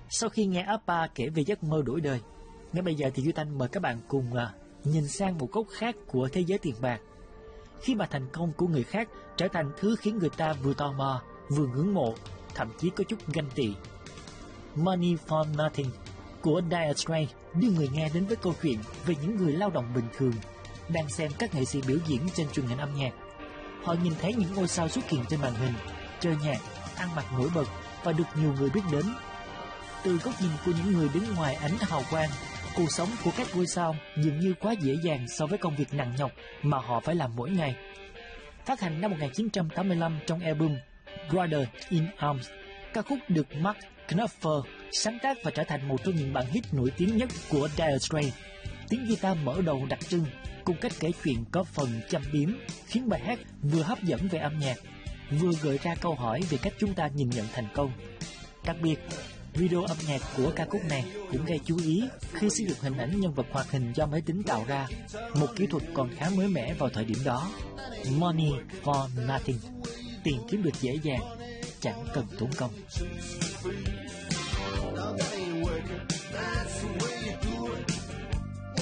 Sau khi nghe Appa kể về giấc mơ đổi đời, ngay bây giờ thì Duy Thanh mời các bạn cùng nhìn sang một góc khác của thế giới tiền bạc. Khi mà thành công của người khác trở thành thứ khiến người ta vừa tò mò, vừa ngưỡng mộ, thậm chí có chút ganh tị. Money for Nothing của Dire Straits đưa người nghe đến với câu chuyện về những người lao động bình thường đang xem các nghệ sĩ biểu diễn trên truyền hình âm nhạc. Họ nhìn thấy những ngôi sao xuất hiện trên màn hình, chơi nhạc, ăn mặc nổi bật và được nhiều người biết đến. Từ góc nhìn của những người đứng ngoài ánh hào quang, cuộc sống của các ngôi sao dường như quá dễ dàng so với công việc nặng nhọc mà họ phải làm mỗi ngày. Phát hành năm 1985 trong album Brother in Arms, ca khúc được Mark Knopfler sáng tác và trở thành một trong những bản hit nổi tiếng nhất của Dire Straits. Tiếng guitar mở đầu đặc trưng cùng cách kể chuyện có phần châm biếm khiến bài hát vừa hấp dẫn về âm nhạc, vừa gợi ra câu hỏi về cách chúng ta nhìn nhận thành công. Đặc biệt, video âm nhạc của ca khúc này cũng gây chú ý khi sử dụng hình ảnh nhân vật hoạt hình do máy tính tạo ra, một kỹ thuật còn khá mới mẻ vào thời điểm đó. Money for Nothing, tiền kiếm được dễ dàng, chẳng cần tốn công.